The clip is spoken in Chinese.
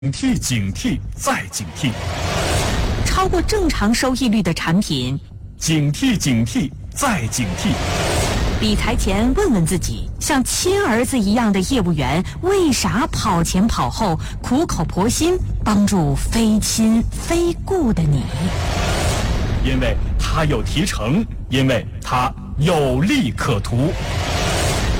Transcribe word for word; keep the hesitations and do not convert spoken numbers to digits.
警惕，警惕，再警惕。 超过正常收益率的产品， 警惕，警惕，再警惕。 理财前问问自己，像亲儿子一样的业务员，为啥跑前跑后，苦口婆心帮助非亲非故的你？ 因为他有提成，因为他有利可图。